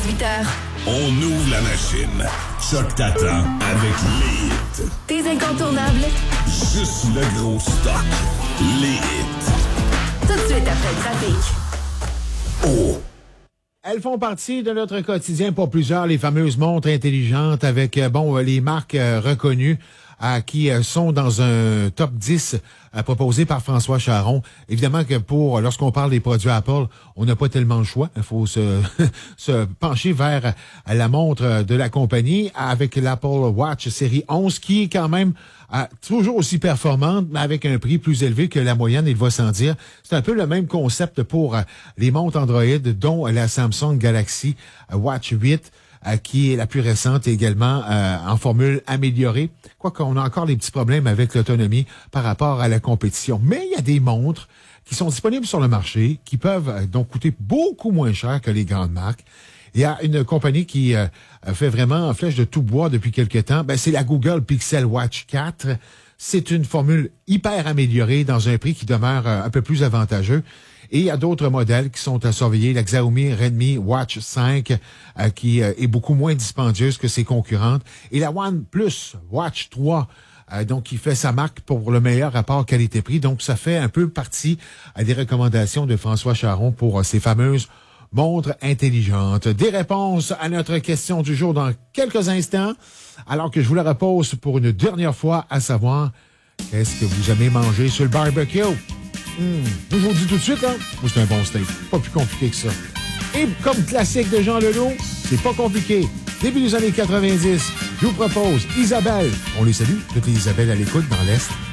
18h. On ouvre la machine. Choc t'attend avec les hits. Tes incontournables. Juste le gros stock. Les hits. Tout de suite après le trafic. Oh! Elles font partie de notre quotidien pour plusieurs, les fameuses montres intelligentes avec, les marques reconnues qui sont dans un top 10 proposé par François Charon. Évidemment que lorsqu'on parle des produits Apple, on n'a pas tellement le choix. Il faut se pencher vers la montre de la compagnie avec l'Apple Watch série 11 qui est quand même toujours aussi performante, mais avec un prix plus élevé que la moyenne, il va sans dire. C'est un peu le même concept pour les montres Android, dont la Samsung Galaxy Watch 8, qui est la plus récente également en formule améliorée. Quoique on a encore des petits problèmes avec l'autonomie par rapport à la compétition. Mais il y a des montres qui sont disponibles sur le marché, qui peuvent donc coûter beaucoup moins cher que les grandes marques. Il y a une compagnie qui fait vraiment flèche de tout bois depuis quelque temps. C'est la Google Pixel Watch 4. C'est une formule hyper améliorée dans un prix qui demeure un peu plus avantageux. Et il y a d'autres modèles qui sont à surveiller. La Xiaomi Redmi Watch 5 qui est beaucoup moins dispendieuse que ses concurrentes. Et la OnePlus Watch 3 donc qui fait sa marque pour le meilleur rapport qualité-prix. Donc ça fait un peu partie des recommandations de François Charon pour ces fameuses montres intelligentes. Des réponses à notre question du jour dans quelques instants, alors que je vous la repose pour une dernière fois, à savoir, qu'est-ce que vous aimez manger sur le barbecue? Je vous le dis tout de suite, moi, c'est un bon steak. Pas plus compliqué que ça. Et comme classique de Jean Leloup, c'est pas compliqué. Début des années 90, je vous propose Isabelle. On les salue, toutes les Isabelles à l'écoute dans l'Est.